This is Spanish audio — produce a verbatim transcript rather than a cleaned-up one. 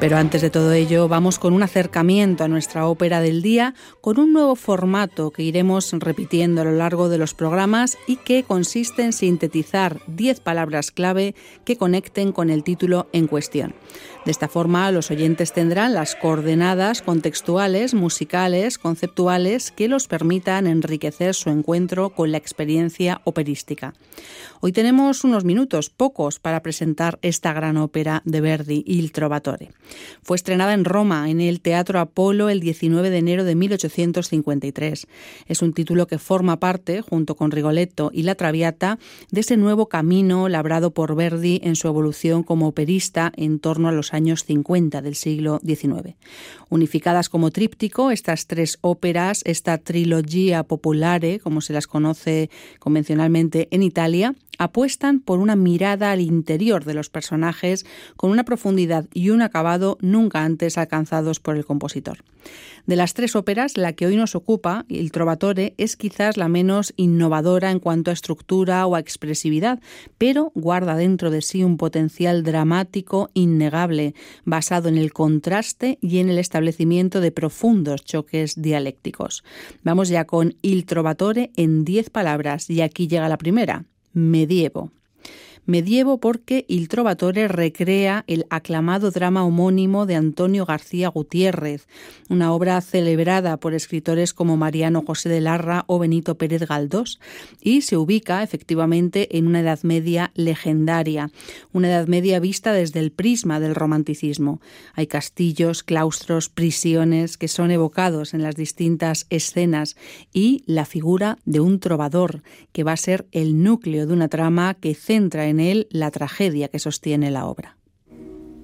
Pero antes de todo ello, vamos con un acercamiento a nuestra ópera del día, con un nuevo formato que iremos repitiendo a lo largo de los programas y que consiste en sintetizar diez palabras clave que conecten con el título en cuestión. De esta forma, los oyentes tendrán las coordenadas contextuales, musicales, conceptuales que los permitan enriquecer su encuentro con la experiencia operística. Hoy tenemos unos minutos, pocos, para presentar esta gran ópera de Verdi, Il Trovatore. Fue estrenada en Roma, en el Teatro Apolo, el diecinueve de enero de mil ochocientos cincuenta y tres. Es un título que forma parte, junto con Rigoletto y La Traviata, de ese nuevo camino labrado por Verdi en su evolución como operista en torno a los años cincuenta del siglo diecinueve. Unificadas como tríptico, estas tres óperas, esta trilogia popolare, como se las conoce convencionalmente en Italia, apuestan por una mirada al interior de los personajes con una profundidad y un acabado nunca antes alcanzados por el compositor. De las tres óperas, la que hoy nos ocupa, Il Trovatore, es quizás la menos innovadora en cuanto a estructura o a expresividad, pero guarda dentro de sí un potencial dramático innegable, basado en el contraste y en el establecimiento de profundos choques dialécticos. Vamos ya con Il Trovatore en diez palabras, y aquí llega la primera: medievo. Medievo porque Il Trovatore recrea el aclamado drama homónimo de Antonio García Gutiérrez, una obra celebrada por escritores como Mariano José de Larra o Benito Pérez Galdós, y se ubica efectivamente en una Edad Media legendaria, una Edad Media vista desde el prisma del romanticismo. Hay castillos, claustros, prisiones que son evocados en las distintas escenas y la figura de un trovador, que va a ser el núcleo de una trama que centra en en él la tragedia que sostiene la obra.